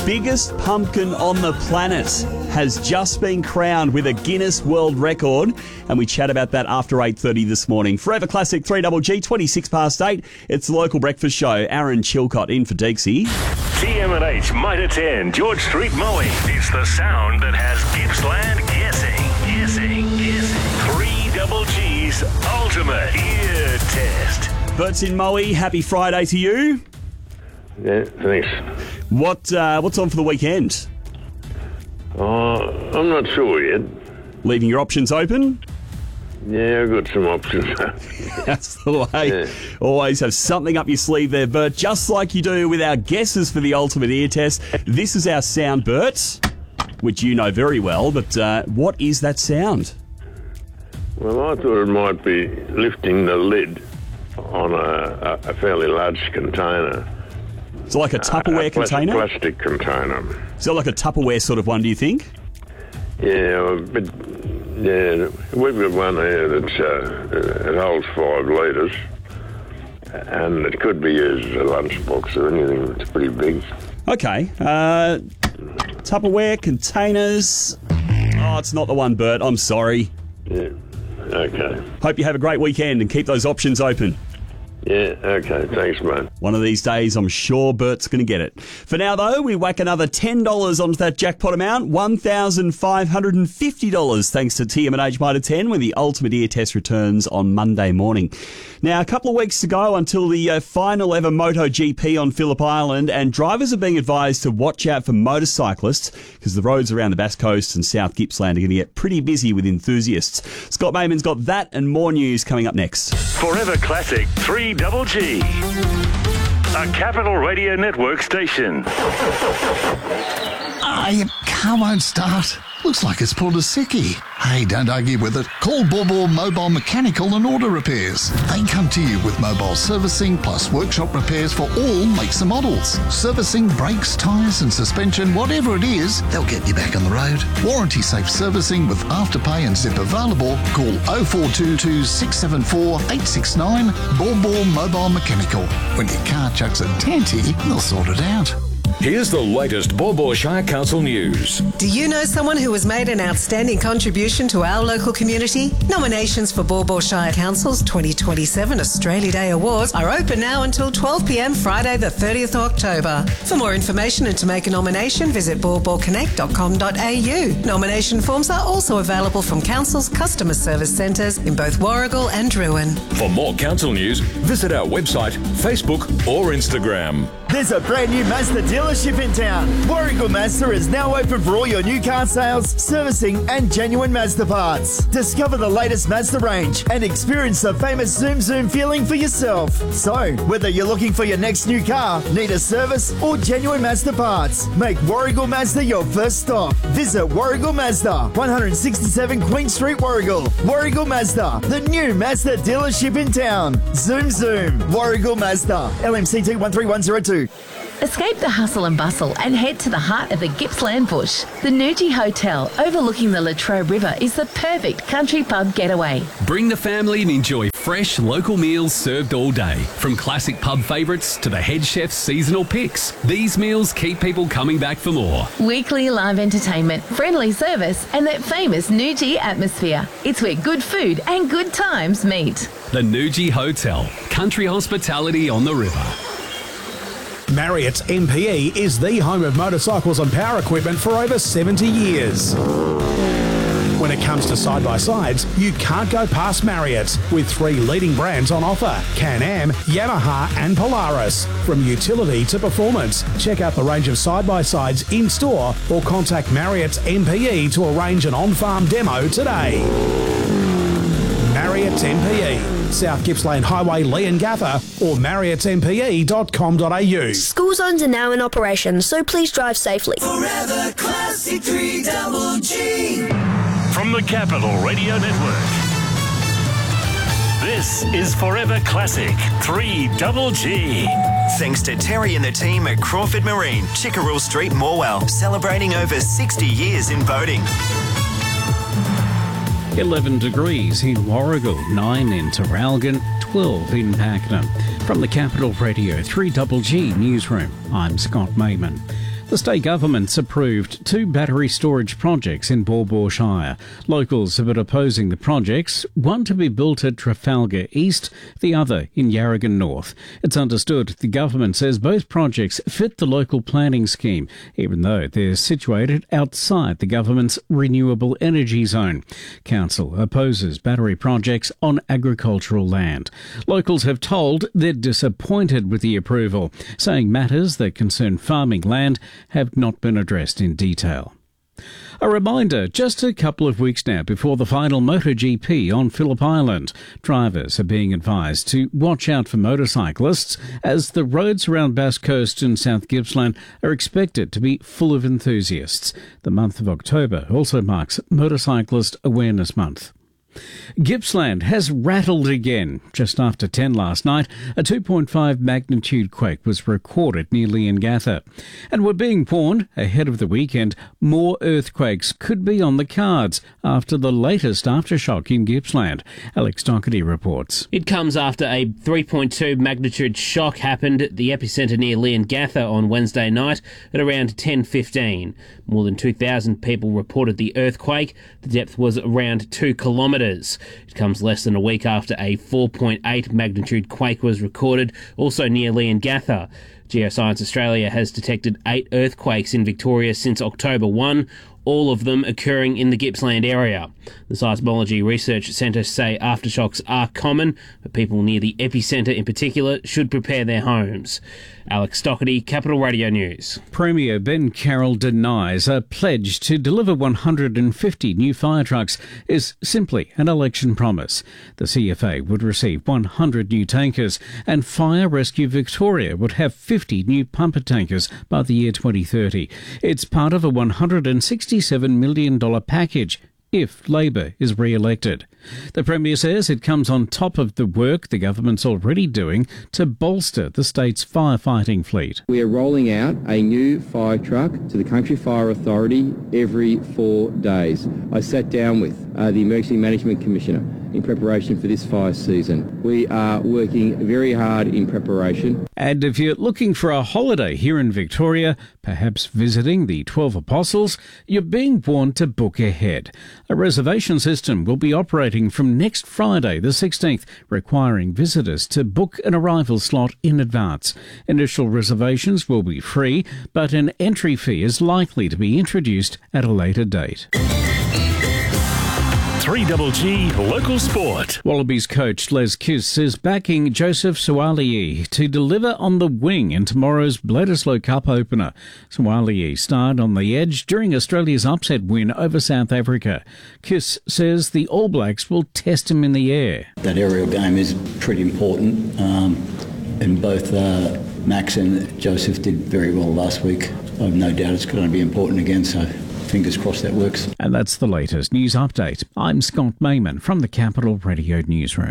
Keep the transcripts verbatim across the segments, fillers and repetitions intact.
biggest pumpkin on the planet has just been crowned with a Guinness World Record, and we chat about that after eight thirty this morning. Forever Classic three G G, twenty-six past eight. It's the local breakfast show. Aaron Chilcott in for Deeksy. T M and H Mitre ten, George Street Mowing. It's the sound that has Gippsland guessing, guessing, guessing. three G G's ultimate ear test. Bert's in Moe. Happy Friday to you. Yeah, thanks. What uh, What's on for the weekend? Uh, I'm not sure yet. Leaving your options open? Yeah, I've got some options. That's the way. Yeah. Always have something up your sleeve there, Bert. Just like you do with our guesses for the ultimate ear test. This is our sound, Bert, which you know very well. But uh, what is that sound? Well, I thought it might be lifting the lid on a, a, a fairly large container. Is it like a Tupperware a, a plastic, container? plastic container. Is it like a Tupperware sort of one, do you think? Yeah, but yeah, we've got one here that's uh, it holds five litres, and it could be used as a lunchbox or anything that's pretty big. Okay, uh, Tupperware containers. Oh, it's not the one, Bert. I'm sorry. Yeah. Okay. Hope you have a great weekend and keep those options open. Yeah, okay. Thanks, mate. One of these days, I'm sure Bert's going to get it. For now, though, we whack another ten dollars onto that jackpot amount, one thousand five hundred fifty dollars, thanks to T M and H Mitre ten, when the ultimate ear test returns on Monday morning. Now, a couple of weeks to go until the uh, final ever MotoGP on Phillip Island, and drivers are being advised to watch out for motorcyclists because the roads around the Bass Coast and South Gippsland are going to get pretty busy with enthusiasts. Scott Mayman's got that and more news coming up next. Forever Classic three G G. A Capital Radio Network station. Ah, your car won't start. Looks like it's pulled a sickie. Hey, don't argue with it. Call Borbor Mobile Mechanical and Auto Repairs. They come to you with mobile servicing plus workshop repairs for all makes and models. Servicing, brakes, tyres and suspension, whatever it is, they'll get you back on the road. Warranty safe servicing with Afterpay and Zip available. Call oh four two two, six seven four, eight six nine. Borbor Mobile Mechanical. When your car chucks a tanty, they'll sort it out. Here's the latest Borbor Shire Council news. Do you know someone who has made an outstanding contribution to our local community? Nominations for Borbor Shire Council's twenty twenty-seven Australia Day Awards are open now until twelve p m Friday the thirtieth of October. For more information and to make a nomination, visit borbor connect dot com dot a u. Nomination forms are also available from Council's customer service centres in both Warragul and Druin. For more council news, visit our website, Facebook or Instagram. There's a brand new Mazda dealership in town. Warragul Mazda is now open for all your new car sales, servicing and genuine Mazda parts. Discover the latest Mazda range and experience the famous Zoom Zoom feeling for yourself. So, whether you're looking for your next new car, need a service or genuine Mazda parts, make Warragul Mazda your first stop. Visit Warragul Mazda, one sixty-seven Queen Street, Warragul. Warragul Mazda, the new Mazda dealership in town. Zoom Zoom. Warragul Mazda. L M C T one three one zero two. Escape the hustle and bustle and head to the heart of the Gippsland bush. The Nuji Hotel, overlooking the Latrobe River, is the perfect country pub getaway. Bring the family and enjoy fresh local meals served all day. From classic pub favourites to the head chef's seasonal picks, these meals keep people coming back for more. Weekly live entertainment, friendly service and that famous Nuji atmosphere. It's where good food and good times meet. The Nuji Hotel, country hospitality on the river. Marriott's M P E is the home of motorcycles and power equipment for over seventy years. When it comes to side-by-sides, you can't go past Marriott's with three leading brands on offer: Can-Am, Yamaha and Polaris. From utility to performance, check out the range of side-by-sides in-store or contact Marriott's M P E to arrange an on-farm demo today. Marriott's M P E. South Gippsland Highway, Leongatha, or marriotts m p e dot com dot a u. School zones are now in operation, so please drive safely. Forever Classic three G G. From the Capital Radio Network, this is Forever Classic three G G. Thanks to Terry and the team at Crawford Marine, Chickerell Street, Morwell, celebrating over sixty years in boating. eleven degrees in Warragul, nine in Terralgan, twelve in Pakenham. From the Capital Radio three G G Newsroom, I'm Scott Mayman. The state government's approved two battery storage projects in Baw Baw Shire. Locals have been opposing the projects, one to be built at Trafalgar East, the other in Yarragon North. It's understood the government says both projects fit the local planning scheme, even though they're situated outside the government's renewable energy zone. Council opposes battery projects on agricultural land. Locals have told they're disappointed with the approval, saying matters that concern farming land have not been addressed in detail. A reminder, just a couple of weeks now before the final MotoGP on Phillip Island, drivers are being advised to watch out for motorcyclists as the roads around Bass Coast and South Gippsland are expected to be full of enthusiasts. The month of October also marks Motorcyclist Awareness Month. Gippsland has rattled again. Just after ten last night, a two point five magnitude quake was recorded near Leongatha. And we're being warned, ahead of the weekend, more earthquakes could be on the cards after the latest aftershock in Gippsland. Alex Doherty reports. It comes after a three point two magnitude shock happened at the epicentre near Leongatha on Wednesday night at around ten fifteen. More than two thousand people reported the earthquake. The depth was around two kilometres. It comes less than a week after a four point eight magnitude quake was recorded, also near Leongatha. Geoscience Australia has detected eight earthquakes in Victoria since October first, all of them occurring in the Gippsland area. The Seismology Research Centre say aftershocks are common, but people near the epicentre in particular should prepare their homes. Alex Doherty, Capital Radio News. Premier Ben Carroll denies a pledge to deliver one hundred fifty new fire trucks is simply an election promise. The C F A would receive one hundred new tankers and Fire Rescue Victoria would have fifty new pumper tankers by the year twenty thirty. It's part of a one hundred sixty-seven million dollars package if Labor is re-elected. The Premier says it comes on top of the work the government's already doing to bolster the state's firefighting fleet. We are rolling out a new fire truck to the Country Fire Authority every four days. I sat down with uh, the Emergency Management Commissioner in preparation for this fire season. We are working very hard in preparation. And if you're looking for a holiday here in Victoria, perhaps visiting the twelve Apostles, you're being warned to book ahead. A reservation system will be operating from next Friday the sixteenth, requiring visitors to book an arrival slot in advance. Initial reservations will be free, but an entry fee is likely to be introduced at a later date. three G G Local Sport. Wallabies coach Les Kiss is backing Joseph Suaalii to deliver on the wing in tomorrow's Bledisloe Cup opener. Suaalii starred on the edge during Australia's upset win over South Africa. Kiss says the All Blacks will test him in the air. That aerial game is pretty important, um, and both uh, Max and Joseph did very well last week. I have no doubt it's going to be important again, so fingers crossed that works. And that's the latest news update. I'm Scott Mayman from the Capital Radio Newsroom.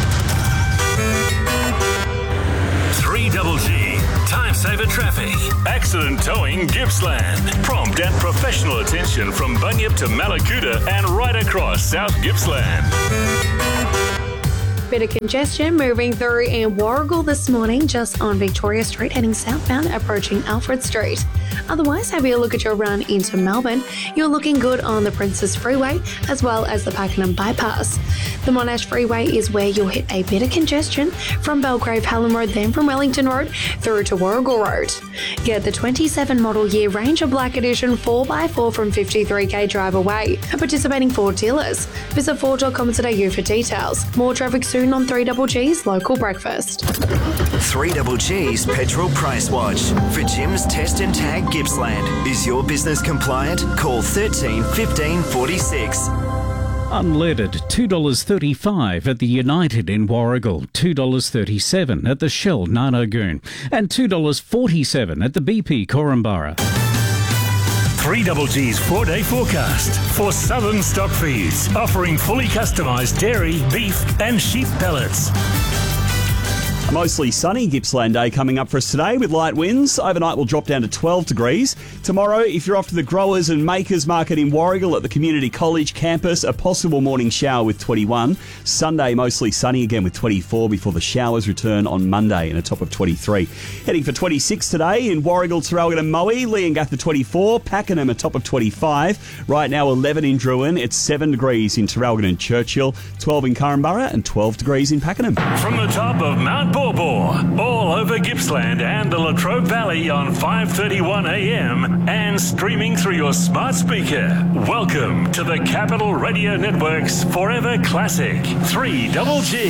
three G G Time Saver Traffic. Accident towing Gippsland. Prompt and professional attention from Bunyip to Malakuta and right across South Gippsland. Bit of congestion moving through in Warragul this morning, just on Victoria Street, heading southbound, approaching Alfred Street. Otherwise, have a look at your run into Melbourne. You're looking good on the Princess Freeway, as well as the Pakenham Bypass. The Monash Freeway is where you'll hit a bit of congestion from Belgrave Hallam Road, then from Wellington Road through to Warragul Road. Get the twenty-seven model year Ranger Black Edition four by four from fifty-three k drive away at participating Ford dealers. Visit ford dot com dot a u for details. More traffic soon on three G G's Local Breakfast. three G G's Petrol Price Watch. For Jim's Test and Tag Gippsland. Is your business compliant? Call thirteen fifteen forty-six. Unleaded, two dollars thirty-five at the United in Warragul, two dollars thirty-seven at the Shell Nanagoon, and two dollars forty-seven at the B P Korumburra. three G G's four-day forecast for Southern Stock Feeds, offering fully customised dairy, beef and sheep pellets. Mostly sunny Gippsland Day coming up for us today with light winds. Overnight will drop down to twelve degrees. Tomorrow, if you're off to the Growers and Makers Market in Warragul at the Community College campus, a possible morning shower with twenty-one. Sunday, mostly sunny again with twenty-four before the showers return on Monday and a top of twenty-three. Heading for twenty-six today in Warragul, Traralgon and Moe. Leongatha twenty-four, Pakenham a top of twenty-five. Right now eleven in Druin. It's seven degrees in Traralgon and Churchill, twelve in Corranborough and twelve degrees in Pakenham. From the top of Mount Borbor, all over Gippsland and the Latrobe Valley on five thirty-one a m and streaming through your smart speaker. Welcome to the Capital Radio Network's Forever Classic three double G.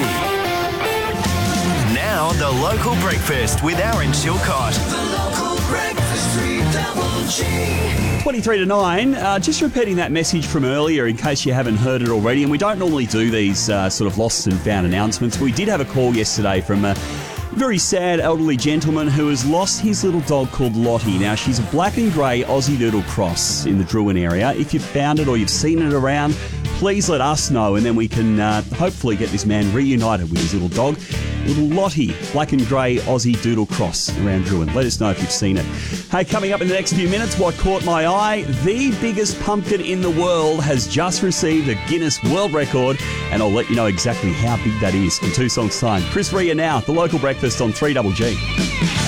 Now the local breakfast with Aaron Chilcott. The local breakfast three double G. twenty-three to nine, uh, just repeating that message from earlier in case you haven't heard it already. And we don't normally do these uh, sort of lost and found announcements. We did have a call yesterday from a very sad elderly gentleman who has lost his little dog called Lottie. Now, she's a black and grey Aussie Doodle cross in the Druin area. If you've found it or you've seen it around, please let us know and then we can uh, hopefully get this man reunited with his little dog. Little Lottie, black and grey Aussie Doodle cross around Druin. Let us know if you've seen it. Hey, coming up in the next few minutes, what caught my eye, the biggest pumpkin in the world has just received a Guinness World Record, and I'll let you know exactly how big that is in two songs' time. Chris Rea now, the local breakfast on three double G.